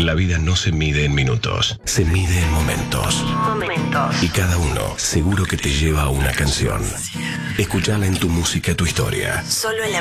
La vida no se mide en minutos, se mide en momentos. Y cada uno seguro que te lleva a una canción. Escuchala en Tu Música, Tu Historia. Solo en la